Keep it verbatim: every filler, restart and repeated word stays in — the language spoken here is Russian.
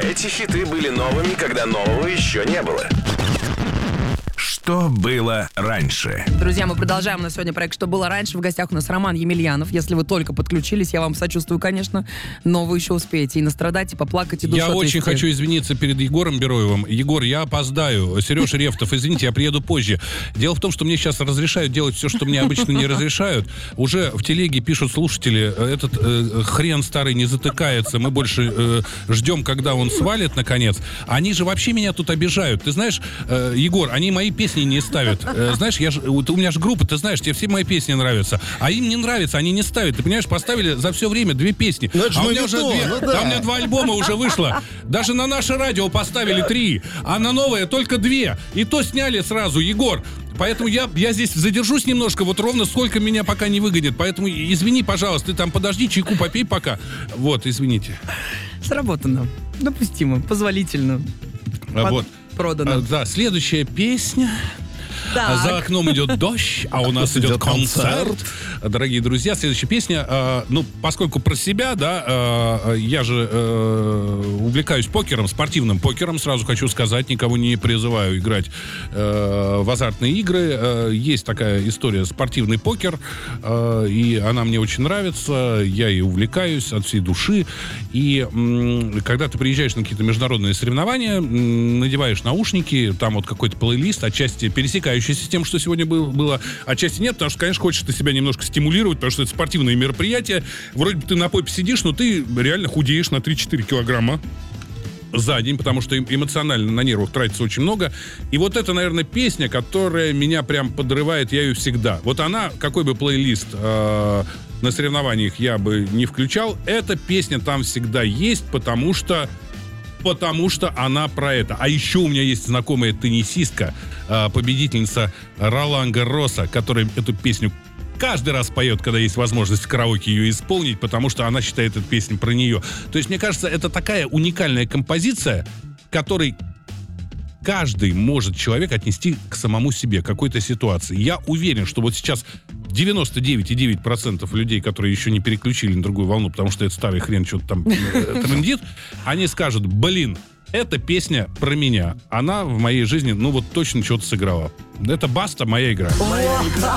Эти хиты были новыми, когда нового еще не было. Что было раньше? Друзья, мы продолжаем на сегодня проект «Что было раньше». В гостях у нас Роман Емельянов. Если вы только подключились, я вам сочувствую, конечно, но вы еще успеете и настрадать, и поплакать, и душу Я отвести. очень хочу извиниться перед Егором Бероевым. Егор, я опоздаю. Сереж Рефтов, извините, я приеду позже. Дело в том, что мне сейчас разрешают делать все, что мне обычно не разрешают. Уже в телеге пишут слушатели, этот э, хрен старый не затыкается, мы больше э, ждем, когда он свалит, наконец. Они же вообще меня тут обижают. Ты знаешь, э, Егор, они мои песни не ставят. Э, знаешь, я ж, вот у меня же группа, ты знаешь, тебе все мои песни нравятся. А им не нравится, они не ставят. Ты понимаешь, поставили за все время две песни. Ну, это а ж у меня ну, уже то, две. ну, да. Да, у меня два альбома уже вышло. Даже на наше радио поставили три, а на новое только две. И то сняли сразу, Егор. Поэтому я, я здесь задержусь немножко, вот ровно сколько меня пока не выгонит. Поэтому извини, пожалуйста, ты там подожди, чайку попей пока. Вот, извините. Сработано. Допустимо, позволительно. А, Под- вот. Продано. А, да, следующая песня. Так. За окном идет дождь, а у нас идет идет концерт. концерт. Дорогие друзья, следующая песня. э, ну, поскольку про себя, да, э, я же э, увлекаюсь покером, спортивным покером, сразу хочу сказать, никого не призываю играть э, в азартные игры. Э, есть такая история, спортивный покер, э, и она мне очень нравится, я ей увлекаюсь от всей души. И м, когда ты приезжаешь на какие-то международные соревнования, м, надеваешь наушники, там вот какой-то плейлист, отчасти пересекающийся с тем, что сегодня был- было, отчасти нет, потому что, конечно, хочешь ты себя немножко стимулировать, потому что это спортивное мероприятие. Вроде бы ты на попе сидишь, но ты реально худеешь на три-четыре килограмма за день, потому что эм- эмоционально на нервах тратится очень много. И вот это, наверное, песня, которая меня прям подрывает, я ее всегда. Вот она, какой бы плейлист э, на соревнованиях я бы не включал, эта песня там всегда есть, потому что Потому что она про это. А еще у меня есть знакомая теннисистка, э, победительница Ролан Гарроса, которая эту песню каждый раз поет, когда есть возможность в караоке ее исполнить, потому что она считает эту песню про нее. То есть, мне кажется, это такая уникальная композиция, которой каждый может человек отнести к самому себе, к какой-то ситуации. Я уверен, что вот сейчас девяносто девять и девять десятых процента людей, которые еще не переключили на другую волну, потому что это старый хрен что-то там э, трендит, они скажут: блин, эта песня про меня. Она в моей жизни, ну вот точно что-то сыграла. Это Баста, моя игра.